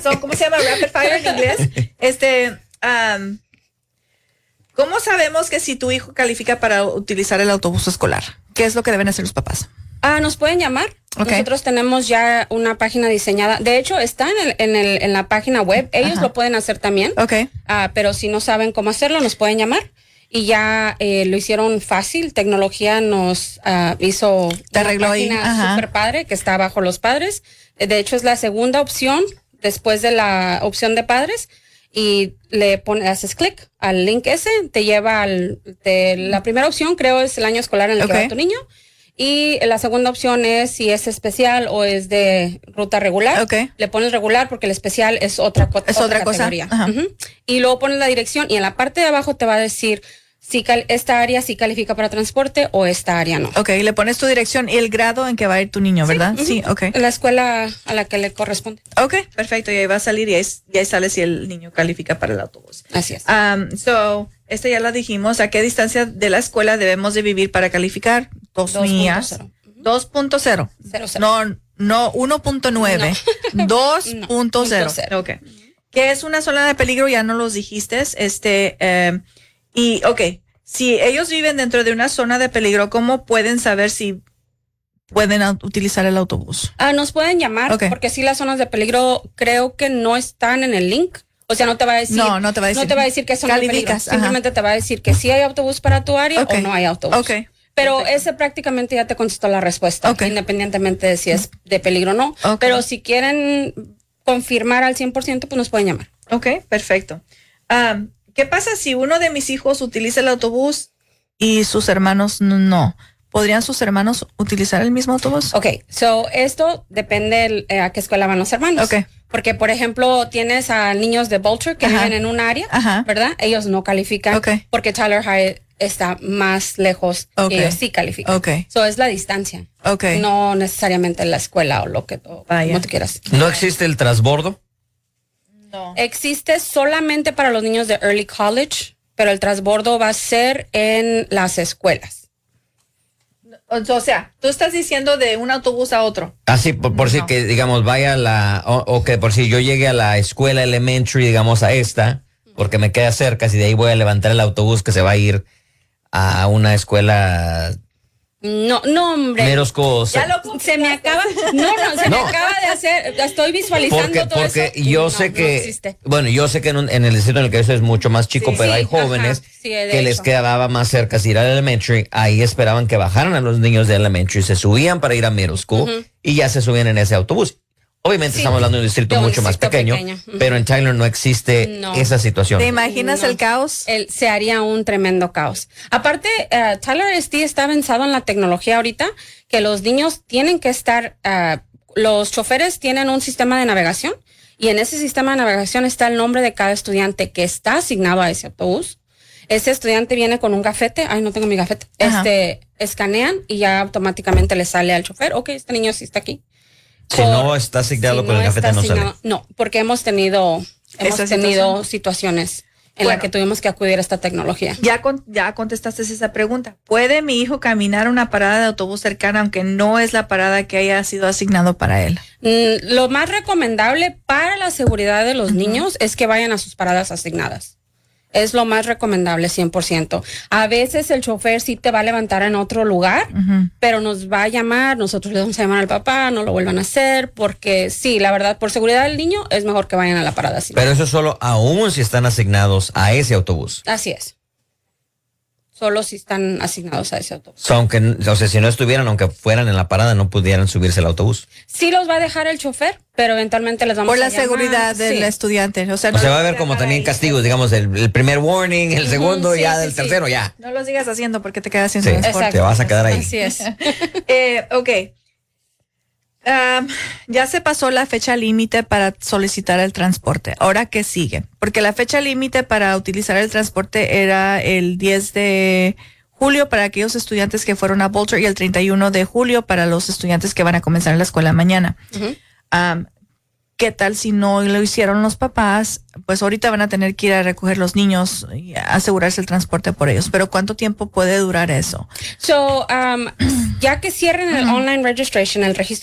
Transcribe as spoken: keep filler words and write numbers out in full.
son, ¿cómo se llama? Rapid fire en inglés. Este, um, ¿cómo sabemos que si tu hijo califica para utilizar el autobús escolar? ¿Qué es lo que deben hacer los papás? Ah, nos pueden llamar. Okay. Nosotros tenemos ya una página diseñada. De hecho, está en, el, en, el, en la página web. Ellos Ajá. lo pueden hacer también. Okay. Uh, pero si no saben cómo hacerlo, nos pueden llamar. Y ya eh, lo hicieron fácil. Tecnología nos uh, hizo Te una arregló página súper padre que está bajo los padres. De hecho, es la segunda opción después de la opción de padres. Y le pones, haces clic al link ese, te lleva al, te, la primera opción creo es el año escolar en el okay. que va tu niño. Y la segunda opción es si es especial o es de ruta regular. Okay. Le pones regular porque el especial es otra, es otra, otra categoría. cosa. Uh-huh. Y luego pones la dirección y en la parte de abajo te va a decir si cal- esta área sí califica para transporte o esta área no. Ok, le pones tu dirección y el grado en que va a ir tu niño, ¿verdad? Sí, uh-huh. sí ok. La escuela a la que le corresponde. Ok, perfecto. Y ahí va a salir y ahí, y ahí sale si el niño califica para el autobús. Así es. Um, so, este ya lo dijimos. ¿A qué distancia de la escuela debemos de vivir para calificar? Dos millas. dos punto cero. No, no uno punto nueve. dos punto cero. Ok. ¿Qué es una zona de peligro? Ya no los dijiste. Este, eh, y, ok, si ellos viven dentro de una zona de peligro, ¿cómo pueden saber si pueden utilizar el autobús? Ah, nos pueden llamar, okay. porque sí las zonas de peligro creo que no están en el link. O sea, no te va a decir. No, no te va a decir. No te va a decir que son de peligro. Simplemente te va a decir que sí hay autobús para tu área okay. o no hay autobús. Ok. Pero Perfecto. Ese prácticamente ya te contestó la respuesta, okay. independientemente de si es de peligro o no. Okay. Pero si quieren confirmar al cien por ciento, pues nos pueden llamar. Ok, perfecto. Um, ¿Qué pasa si uno de mis hijos utiliza el autobús y sus hermanos no? ¿Podrían sus hermanos utilizar el mismo autobús? Ok, so esto depende eh, a qué escuela van los hermanos. Ok. Porque, por ejemplo, tienes a niños de Vulture que Ajá. viven en un área, Ajá. ¿verdad? Ellos no califican okay. porque Tyler High está más lejos okay. y ellos sí califican. Okay. So es la distancia. Okay. No necesariamente la escuela o lo que o como tú quieras. ¿No existe el transbordo? No. Existe solamente para los niños de early college, pero el transbordo va a ser en las escuelas. O sea, tú estás diciendo de un autobús a otro. Así, por, por no. si que, digamos, vaya a la, o, o que por si yo llegue a la escuela elementary, digamos, a esta, porque me queda cerca, si de ahí voy a levantar el autobús que se va a ir a una escuela. No, no, hombre. Meros cosas. Ya lo se me acaba, no, no, se no. me acaba de hacer, estoy visualizando porque, todo porque eso. Porque yo no, sé no que, existe. bueno, yo sé que en, un, en el distrito en el que yo estoy es mucho más chico, sí, pero sí, hay jóvenes ajá, sí, que hecho. les quedaba más cerca si ir al elementary, ahí esperaban que bajaran a los niños de elementary, se subían para ir a middle school uh-huh. y ya se subían en ese autobús. Obviamente sí. estamos hablando de un distrito de mucho un distrito más pequeño, pequeño. Uh-huh. pero en Tyler no existe no. esa situación. ¿Te imaginas no. el caos? El, se haría un tremendo caos. Aparte, uh, Tyler S D está avanzado en la tecnología ahorita, que los niños tienen que estar, uh, los choferes tienen un sistema de navegación y en ese sistema de navegación está el nombre de cada estudiante que está asignado a ese autobús. Ese estudiante viene con un gafete, ay, no tengo mi gafete, Ajá. este, escanean y ya automáticamente le sale al chofer, ok, este niño sí está aquí. Si Por, no está asignado si con no el gafete no asignado, sale. No, porque hemos tenido, hemos tenido situación? situaciones en bueno, las que tuvimos que acudir a esta tecnología. Ya, con, ya contestaste esa pregunta. ¿Puede mi hijo caminar a una parada de autobús cercana aunque no es la parada que haya sido asignado para él? Mm, lo más recomendable para la seguridad de los uh-huh. niños es que vayan a sus paradas asignadas. Es lo más recomendable, cien por ciento. A veces el chofer sí te va a levantar en otro lugar, uh-huh. pero nos va a llamar, nosotros le vamos a llamar al papá, no lo vuelvan a hacer, porque sí, la verdad, por seguridad del niño, es mejor que vayan a la parada asignada. Pero eso solo aún si están asignados a ese autobús. Así es. Solo si están asignados a ese autobús. So, aunque, o sea, si no estuvieran, aunque fueran en la parada, no pudieran subirse al autobús. Sí los va a dejar el chofer, pero eventualmente les vamos Por a la llamar. seguridad del sí. estudiante. O sea, o no sea va a haber como también ahí. castigos, digamos, el, el primer warning, el segundo, uh-huh, sí, ya sí, del sí. tercero, ya. No lo sigas haciendo porque te quedas sin sí, transporte. Te vas a quedar ahí. Así es. eh, ok. Um, ya se pasó la fecha límite para solicitar el transporte. ¿Ahora qué sigue? Porque la fecha límite para utilizar el transporte era el diez de julio para aquellos estudiantes que fueron a Vulture y el treinta y uno de julio para los estudiantes que van a comenzar la escuela mañana. Uh-huh. Um, ¿Qué tal si no lo hicieron los papás? Pues ahorita van a tener que ir a recoger los niños y asegurarse el transporte por ellos. Pero ¿cuánto tiempo puede durar eso? So, um, ya que cierren el uh-huh. online registration, el registro